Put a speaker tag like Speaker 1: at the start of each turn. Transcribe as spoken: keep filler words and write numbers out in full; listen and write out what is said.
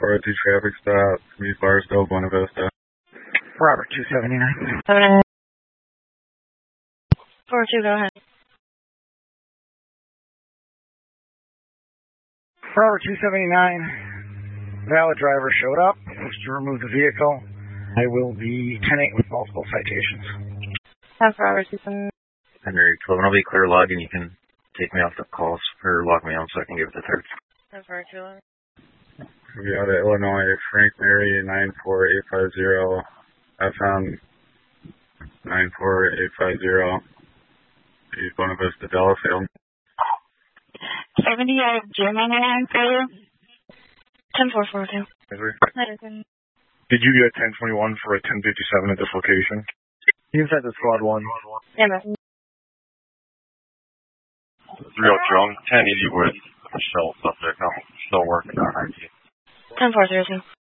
Speaker 1: four oh two traffic stop, East Barstow, Buena Vista.
Speaker 2: Robert, two seventy-nine.
Speaker 3: four oh two, go ahead.
Speaker 2: Robert, two seventy-nine. Valid driver showed up. Looks to remove the vehicle. I will be ten eight with multiple citations.
Speaker 3: ten for Robert, two seventy-nine.
Speaker 4: Henry twelve, and I'll be clear log, and you can take me off the calls, or log me on so I can give it the third.
Speaker 3: ten for two eleven.
Speaker 1: We got it, Illinois, Frank Mary, nine four eight five zero, F M, nine four eight five zero, East Buena Vista, Delafield.
Speaker 5: seventy, I have Jim on the line for you.
Speaker 3: ten four four two.
Speaker 6: Did you get ten twenty-one for a ten fifty-seven at this location?
Speaker 7: You said the squad one.
Speaker 3: Yeah, man.
Speaker 8: three oh two, I'm ten eighty with Michelle subject. I'm still working on I T.
Speaker 3: ten four zero two.